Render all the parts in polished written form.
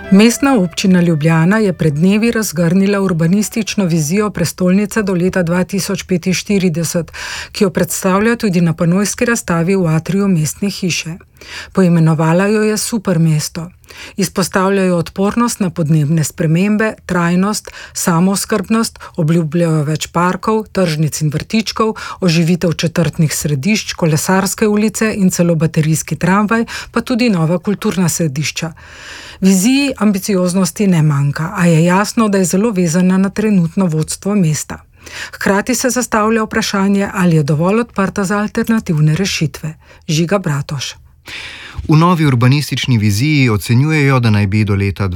Mestna občina Ljubljana je pred dnevi razgrnila urbanistično vizijo prestolnice do leta 2045, ki jo predstavlja tudi na panojski razstavi v atriju mestne hiše. Poimenovala jo je Supermesto. Izpostavljajo odpornost na podnebne spremembe, trajnost, samooskrbnost, obljubljajo več parkov, tržnic in vrtičkov, oživitev četrtnih središč, kolesarske ulice in celo baterijski tramvaj, pa tudi nova kulturna središča. Viziji ambicioznosti ne manjka, a je jasno, da je zelo vezana na trenutno vodstvo mesta. Hkrati se zastavlja vprašanje, ali je dovolj odprta za alternativne rešitve. Žiga Bratož. V novi urbanistični viziji ocenjujejo, da naj bi do leta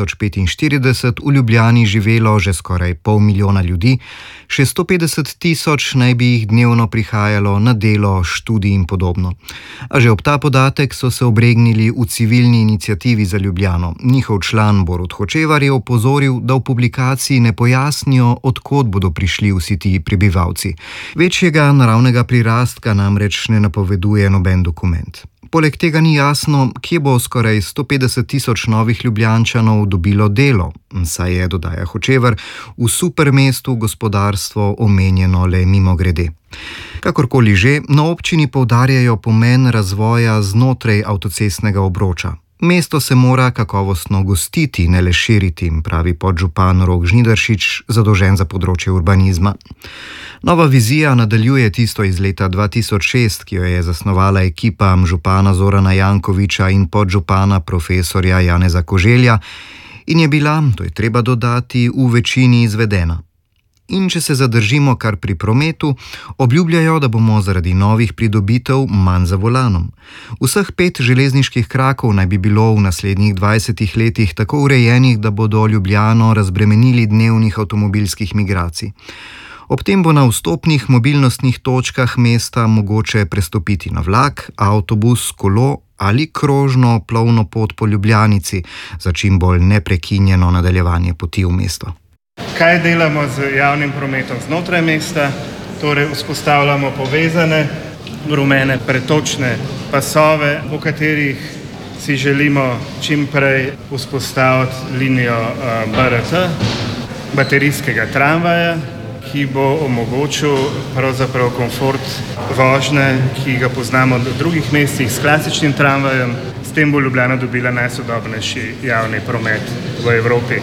2045 v Ljubljani živelo že skoraj 500 000 ljudi, še 150 000 naj bi jih dnevno prihajalo na delo, študij in podobno. A že ob ta podatek so se obregnili v civilni iniciativi za Ljubljano. Njihov član Borut Hočevar je opozoril, da v publikaciji ne pojasnijo, od kod bodo prišli vsi ti prebivalci. Večjega naravnega prirastka namreč ne napoveduje noben dokument. Poleg tega ni jasno, kje bo skoraj 150 000 novih Ljubljančanov dobilo delo, saj je, dodaja Hočevar, v Supermestu gospodarstvo omenjeno le mimogrede. Kakorkoli že, na občini poudarjajo pomen razvoja znotraj avtocestnega obroča. Mesto se mora kakovostno gostiti, ne le širiti, pravi podžupan Rok Žnidaršič, zadolžen za področje urbanizma. Nova vizija nadaljuje tisto iz leta 2006, ki jo je zasnovala ekipa župana Zorana Jankovića in podžupana profesorja Janeza Koželja in je bila, to je treba dodati, v večini izvedena. In če se zadržimo kar pri prometu, obljubljajo, da bomo zaradi novih pridobitev manj za volanom. Vseh 5 železniških krakov naj bi bilo v naslednjih 20 letih tako urejenih, da bodo Ljubljano razbremenili dnevnih avtomobilskih migracij. Ob tem bo na vstopnih mobilnostnih točkah mesta mogoče prestopiti na vlak, avtobus, kolo ali krožno plovno pot po Ljubljanici za čim bolj neprekinjeno nadaljevanje poti v mesto. Kaj delamo z javnim prometom znotraj mesta? Torej vzpostavljamo povezane rumene pretočne pasove, v katerih si želimo čim prej vzpostaviti linijo BRT, baterijskega tramvaja, ki bo omogočil pravzaprav komfort vožnje, ki ga poznamo v drugih mestih s klasičnim tramvajem. S tem bo Ljubljana dobila najsodobnejši javni promet v Evropi.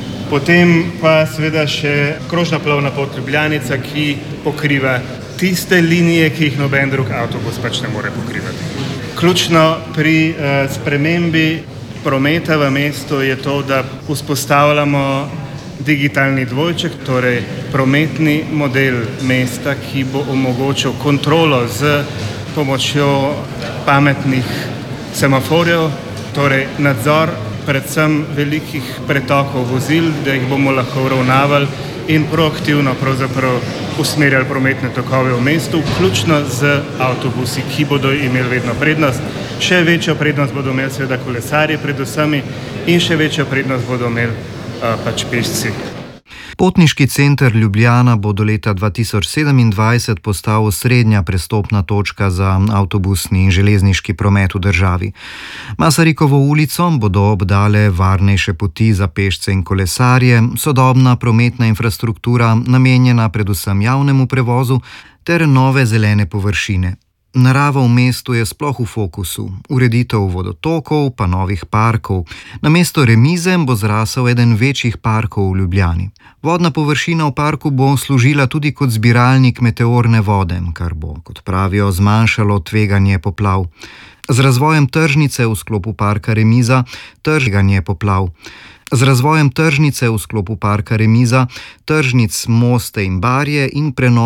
Potem pa seveda še krožna plovna pot Ljubljanica, ki pokriva tiste linije, ki jih noben drug avtobus pač ne more pokrivati. Ključno pri spremembi prometa v mestu je to, da vzpostavljamo digitalni dvojček, torej prometni model mesta, ki bo omogočil kontrolo z pomočjo pametnih semaforjev, torej nadzor predvsem velikih pretokov vozil, da jih bomo lahko uravnavali in proaktivno pravzaprav usmerjali prometne tokove v mestu, vključno z avtobusi, ki bodo imeli vedno prednost. Še večjo prednost bodo imeli seveda kolesarji predvsem in še večjo prednost bodo imeli pač pešci. Potniški center Ljubljana bo do leta 2027 postal srednja prestopna točka za avtobusni in železniški promet v državi. Masarikovo ulico bodo obdale varnejše poti za pešce in kolesarje, sodobna prometna infrastruktura namenjena predvsem javnemu prevozu ter nove zelene površine. Narava v mestu je sploh v fokusu, ureditev vodotokov pa novih parkov. Namesto remize bo zrasel eden večjih parkov v Ljubljani. Vodna površina v parku bo služila tudi kot zbiralnik meteorne vode, kar bo, kot pravijo, zmanjšalo tveganje poplav. Z razvojem tržnice v sklopu parka Remiza tržnic, Moste in Barje in